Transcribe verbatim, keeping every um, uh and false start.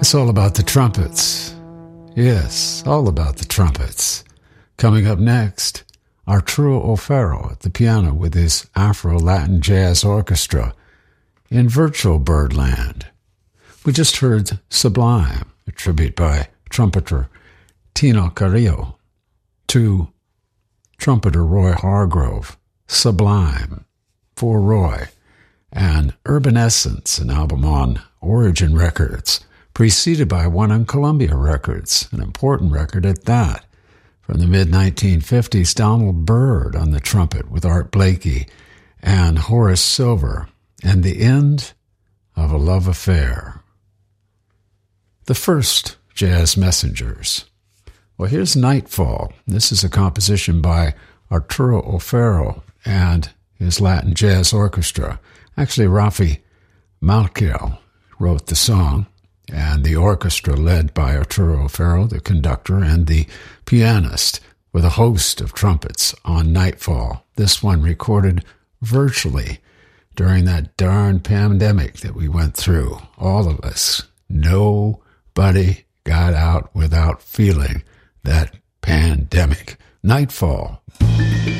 It's all about the trumpets. Yes, all about the trumpets. Coming up next, Arturo O'Farrill at the piano with his Afro-Latin Jazz Orchestra in virtual birdland. We just heard Sublime, a tribute by trumpeter Tino Carrillo to trumpeter Roy Hargrove, Sublime for Roy, and Urban Essence, an album on Origin Records, preceded by one on Columbia Records, an important record at that. From the mid nineteen fifties, Donald Byrd on the trumpet with Art Blakey and Horace Silver, and the end of a love affair. The first Jazz Messengers. Well, here's Nightfall. This is a composition by Arturo O'Farrill and his Latin Jazz Orchestra. Actually, Rafi Malkiel wrote the song, and the orchestra led by Arturo O'Farrill, the conductor, and the pianist, with a host of trumpets on Nightfall. This one recorded virtually during that darn pandemic that we went through. All of us. Nobody got out without feeling that pandemic. Nightfall.